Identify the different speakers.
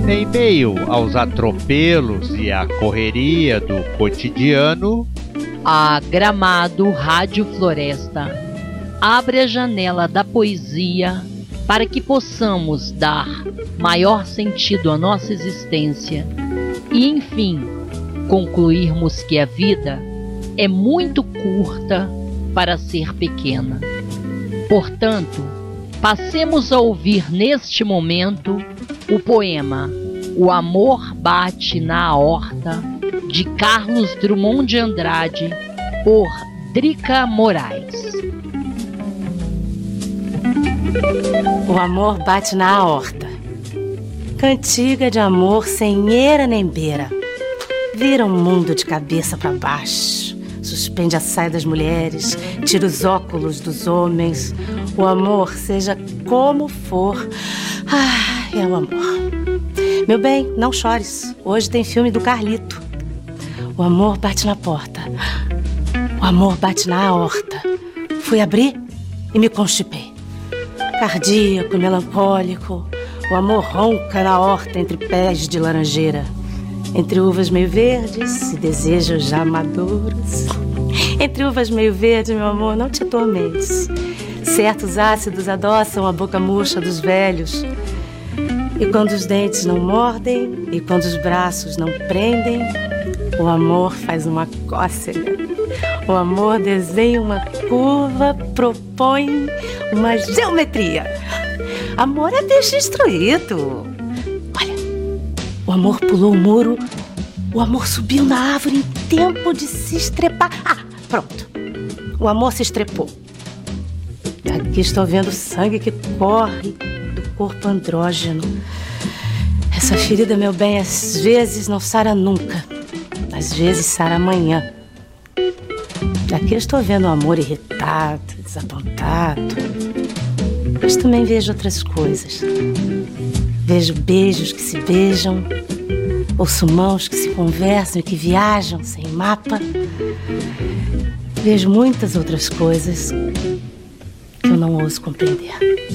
Speaker 1: Em meio aos atropelos e à correria do cotidiano,
Speaker 2: a Gramado Rádio Floresta abre a janela da poesia para que possamos dar maior sentido à nossa existência e, enfim, concluirmos que a vida é muito curta para ser pequena. Portanto, passemos a ouvir neste momento o poema O Amor Bate na Aorta, de Carlos Drummond de Andrade, por Drica Moraes.
Speaker 3: O amor bate na aorta, cantiga de amor sem eira nem beira. Vira o mundo de cabeça para baixo, suspende a saia das mulheres, tira os óculos dos homens. O amor, seja como for, é o amor. Meu bem, não chores, hoje tem filme do Carlito. O amor bate na porta, o amor bate na aorta. Fui abrir e me constipei. Cardíaco, melancólico, o amor ronca na horta entre pés de laranjeira, entre uvas meio verdes e desejos já maduros. Entre uvas meio verdes, meu amor, não te atormentes. Certos ácidos adoçam a boca murcha dos velhos. E quando os dentes não mordem e quando os braços não prendem, o amor faz uma cócega. O amor desenha uma curva, propõe uma geometria. Amor é peixe instruído. Olha, o amor pulou o muro, o amor subiu na árvore em tempo de se estrepar. Pronto. O amor se estrepou. Aqui estou vendo o sangue que corre do corpo andrógeno. Essa ferida, meu bem, às vezes não sara nunca. Às vezes sara amanhã. Aqui eu estou vendo o amor irritado, desapontado. Mas também vejo outras coisas. Vejo beijos que se beijam, ouço mãos que se conversam e que viajam sem mapa. Vejo muitas outras coisas que eu não ouso compreender.